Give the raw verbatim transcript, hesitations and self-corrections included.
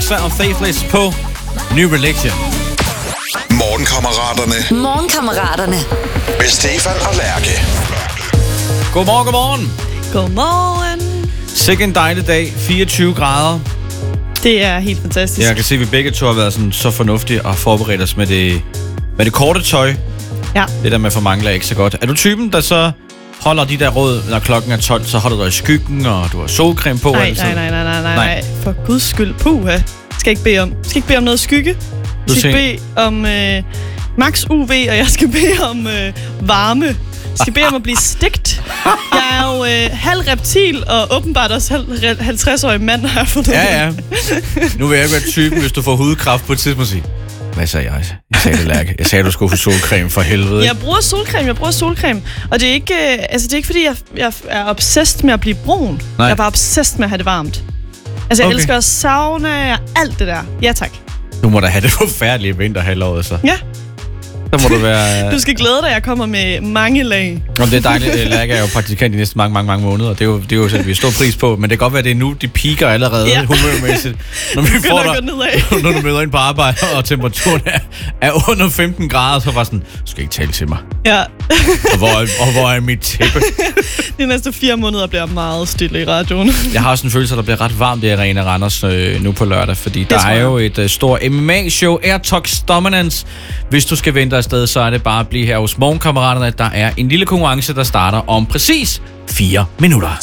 Alexa og Faithless på New Religion. Morgenkammeraterne. Morgenkammeraterne. Med Stefan og Lærke. Godmorgen, godmorgen. Godmorgen. Sikke en dejlig dag. fireogtyve grader. Det er helt fantastisk. Jeg kan se, at vi begge to har været sådan så fornuftige og forberedt os med det, med det korte tøj. Ja. Det der med for mange er ikke så godt. Er du typen, der så holder de der råd, når klokken er tolv, så holder du dig i skyggen, og du har solcreme på? Nej, altid? nej, nej, nej, nej, nej, Nej. nej. For guds skyld. Puha. Skal ikke bede om. Skal ikke bede om noget skygge. Du Skal se- bede om øh, max U V, og jeg skal bede om øh, varme. Jeg skal bede om at blive stegt. Jeg er jo øh, halv reptil, og åbenbart også halv halvtreds-årig mand, har jeg fundet. Ja, ja. Nu vil jeg ikke være typen, hvis du får hudkræft på et tidspunkt, sige. Hvad sagde jeg? Jeg sagde det, Lærke. Jeg sagde, at du skulle få solcreme for helvede. Jeg bruger solcreme, jeg bruger solcreme. Og det er ikke, øh, altså det er ikke fordi, jeg, jeg er obsessed med at blive brun. Nej. Jeg er bare obsessed med at have det varmt. Altså jeg Okay. elsker sauna og alt det der. Ja tak. Du må da have det forfærdelige vinterhalvåret, så. Ja, Så må du være... du skal glæde dig, jeg kommer med mange lag. Om det er dejligt. Lærke er jo praktikant de næste mange, mange, mange måneder. Det er jo, det er jo sådan, vi har stor pris på. Men det kan godt være, at det er nu, de piker allerede Ja. humørmæssigt. Når vi Begynder får at dig, gå nedad. når du møder ind på arbejde, og temperaturen er, er under femten grader, så var sådan, du skal ikke tale til mig. Ja, Og hvor, er- og hvor er mit tæppe? de næste fire måneder bliver meget stille i radioen. Jeg har også en følelse, at der bliver ret varmt i Arena Randers øh, nu på lørdag, fordi der tror er jeg. jo et øh, stort M M A-show, Airtox Dominance. Hvis du skal vente afsted, så er det bare at blive her hos Morgenkammeraterne. Der er en lille konkurrence, der starter om præcis fire minutter.